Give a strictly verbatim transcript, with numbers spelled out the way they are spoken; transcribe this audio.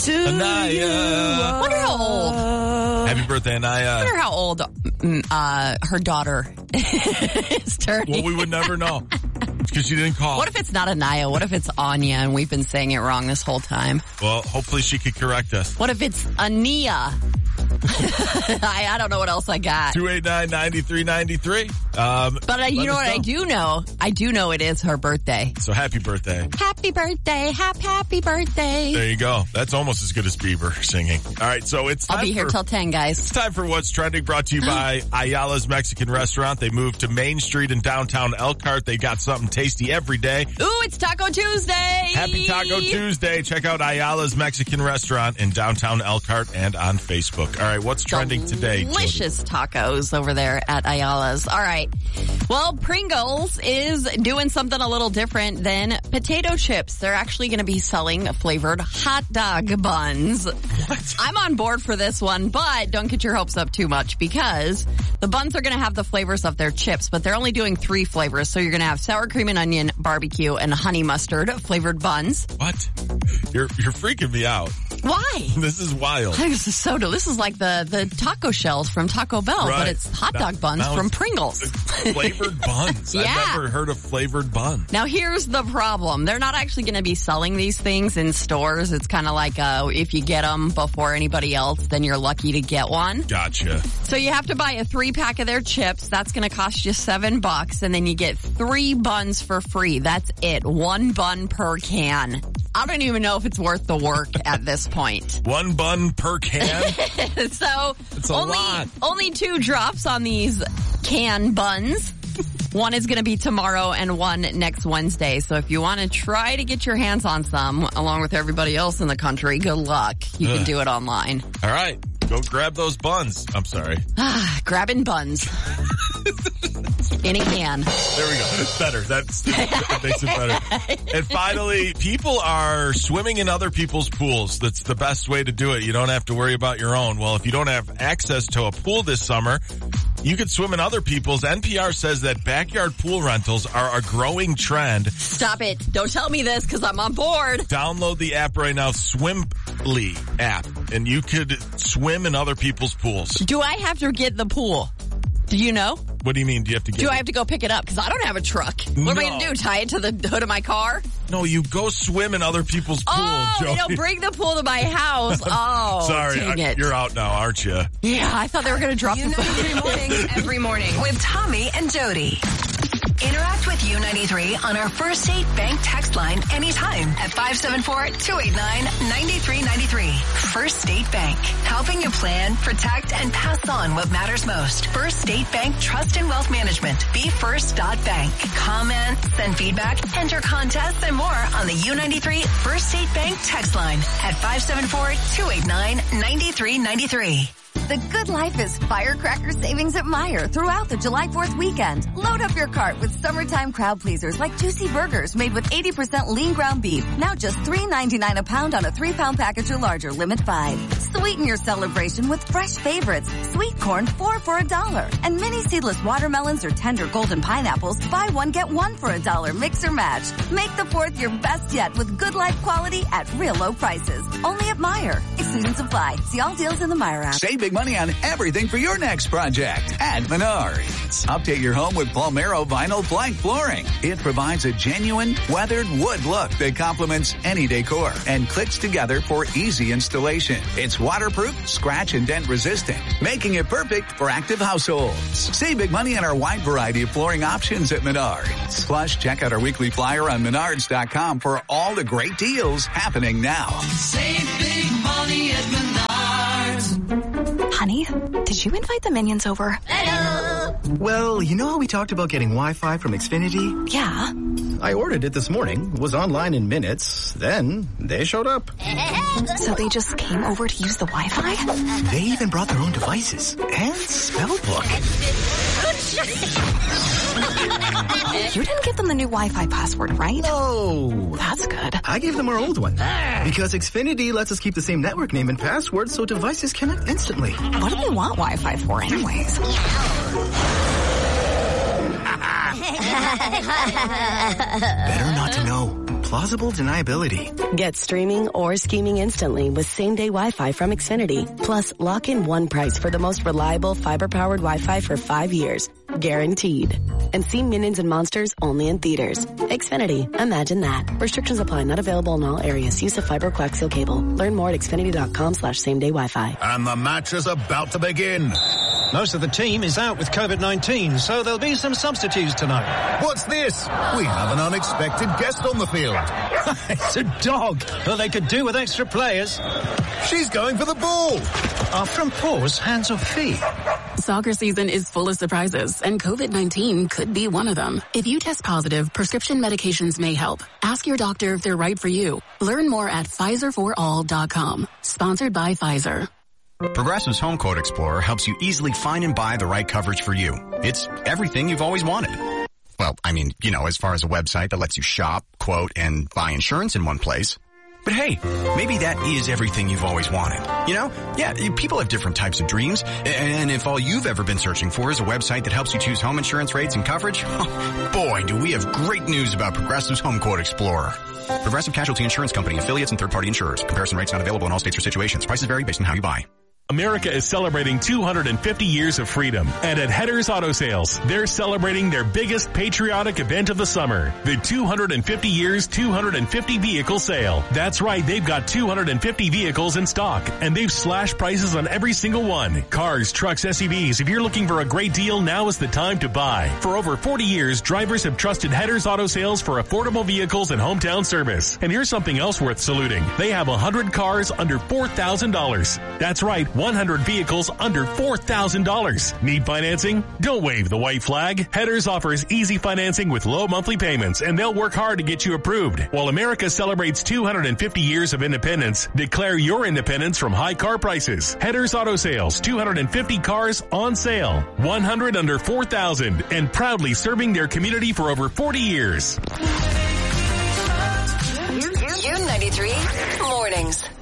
to Anaya. you. I wonder how old. Happy birthday, Anaya. I wonder how old uh, her daughter is turning. Well, we would never know. Because she didn't call. What if it's not Anaya? What if it's Anya and we've been saying it wrong this whole time? Well, hopefully she could correct us. What if it's Ania? I, I don't know what else I got. two eight nine, nine three nine three. Um, but uh, you know what know. I do know? I do know it is her birthday. So happy birthday. Happy birthday. Happy, happy birthday. There you go. That's almost as good as Bieber singing. All right, so it's time I'll be here for, till ten, guys. It's time for What's Trending, brought to you by Ayala's Mexican Restaurant. They moved to Main Street in downtown Elkhart. They got something tasty every day. Ooh, it's Taco Tuesday. Happy Taco Tuesday. Check out Ayala's Mexican Restaurant in downtown Elkhart and on Facebook. All right, what's trending today? Delicious tacos over there at Ayala's. All right. Well, Pringles is doing something a little different than potato chips. They're actually going to be selling flavored hot dog buns. What? I'm on board for this one, but don't get your hopes up too much because the buns are going to have the flavors of their chips, but they're only doing three flavors. So you're going to have sour cream and onion, barbecue, and honey mustard flavored buns. What? You're you're freaking me out. Why? This is wild. This is so delicious. This is like the, the taco shells from Taco Bell, Right. but it's hot Now- dog buns now from it's- Pringles. Flavored buns. Yeah. I've never heard of flavored buns. Now, here's the problem. They're not actually going to be selling these things in stores. It's kind of like uh, if you get them before anybody else, then you're lucky to get one. Gotcha. So you have to buy a three pack of their chips. That's going to cost you seven bucks. And then you get three buns for free. That's it. One bun per can. I don't even know if it's worth the work at this point. One bun per can? So It's a only, lot. only two drops on these can buns. One is going to be tomorrow and one next Wednesday. So if you want to try to get your hands on some, along with everybody else in the country, good luck. You Ugh. can do it online. All right. Go grab those buns. I'm sorry. Ah, grabbing buns. In a can. There we go. It's better. That's, that makes it better. And finally, people are swimming in other people's pools. That's the best way to do it. You don't have to worry about your own. Well, if you don't have access to a pool this summer, you could swim in other people's. N P R says that backyard pool rentals are a growing trend. Stop it. Don't tell me this because I'm on board. Download the app right now, Swimly app, and you could swim in other people's pools. Do I have to get the pool? Do you know? What do you mean? Do you have to get Do it? I have to go pick it up? Because I don't have a truck. What am I going to No. do? Tie it to the hood of my car? No, you go swim in other people's pools, Oh, Jody. they don't bring the pool to my house. Oh, Sorry, dang I- it. you're out now, aren't you? Yeah, I thought they were going to drop U the ninety-three mornings every morning with Tommy and Jody. Interact with U ninety-three on our First Date Bank text line anytime at five seven four, two eight nine, nine three nine three. First State Bank, helping you plan, protect, and pass on what matters most. First State Bank Trust and Wealth Management. Be first dot bank. Comment, send feedback, enter contests, and more on the U ninety-three First State Bank text line at five seven four, two eight nine, nine three nine three. The good life is firecracker savings at Meijer throughout the July fourth weekend. Load up your cart with summertime crowd pleasers like juicy burgers made with eighty percent lean ground beef. Now just three ninety-nine a pound on a three pound package or larger, limit five. Sweeten your celebration with fresh favorites. Sweet corn, four for a dollar. And mini seedless watermelons or tender golden pineapples, buy one, get one for a dollar. Mix or match. Make the fourth your best yet with good life quality at real low prices. Only at Meijer. Exclusions apply. See all deals in the Meijer app. Save big money on everything for your next project at Menards. Update your home with Palmero vinyl plank flooring. It provides a genuine weathered wood look that complements any decor and clicks together for easy installation. It's waterproof, scratch and dent resistant, making it perfect for active households. Save big money on our wide variety of flooring options at Menards. Plus, check out our weekly flyer on menards dot com for all the great deals happening now. Save big money at Menards. Honey, did you invite the minions over? Well, you know how we talked about getting Wi-Fi from Xfinity? Yeah. I ordered it this morning, was online in minutes, then they showed up. So they just came over to use the Wi-Fi? They even brought their own devices and spell book. You didn't give them the new Wi-Fi password, right? No. That's good. I gave them our old one. Because Xfinity lets us keep the same network name and password so devices connect instantly. What do they want Wi-Fi for anyways? Better not to know. plausible deniability. Get streaming or scheming instantly with same-day Wi-Fi from Xfinity. Plus, lock in one price for the most reliable fiber-powered Wi-Fi for five years. Guaranteed. And see Minions and Monsters only in theaters. Xfinity. Imagine that. Restrictions apply. Not available in all areas. Use of fiber coaxial cable. Learn more at xfinity.com slash same-day Wi-Fi. And the match is about to begin. Most of the team is out with COVID nineteen, so there'll be some substitutes tonight. What's this? We have an unexpected guest on the field. It's a dog. Well, they could do with extra players. She's going for the ball. Are from paws, hands or feet? Soccer season is full of surprises, and COVID nineteen could be one of them. If you test positive, prescription medications may help. Ask your doctor if they're right for you. Learn more at Pfizer for all dot com. Sponsored by Pfizer. Progressive's Home Quote Explorer helps you easily find and buy the right coverage for you. It's everything you've always wanted. Well, I mean, you know, as far as a website that lets you shop, quote, and buy insurance in one place. But hey, maybe that is everything you've always wanted. You know? Yeah, people have different types of dreams. And if all you've ever been searching for is a website that helps you choose home insurance rates and coverage, boy, do we have great news about Progressive's Home Quote Explorer. Progressive Casualty Insurance Company, affiliates, and third-party insurers. Comparison rates not available in all states or situations. Prices vary based on how you buy. America is celebrating two hundred fifty years of freedom, and at Hedder's Auto Sales, they're celebrating their biggest patriotic event of the summer, the two hundred fifty years, two hundred fifty vehicle sale. That's right, they've got two hundred fifty vehicles in stock, and they've slashed prices on every single one. Cars, trucks, S U Vs, if you're looking for a great deal, now is the time to buy. For over forty years, drivers have trusted Hedder's Auto Sales for affordable vehicles and hometown service. And here's something else worth saluting. They have one hundred cars under four thousand dollars. That's right, one hundred vehicles under four thousand dollars. Need financing? Don't wave the white flag. Hedder's offers easy financing with low monthly payments, and they'll work hard to get you approved. While America celebrates two hundred fifty years of independence, declare your independence from high car prices. Hedder's Auto Sales, two hundred fifty cars on sale, one hundred under four thousand, and proudly serving their community for over forty years. U ninety-three Mornings.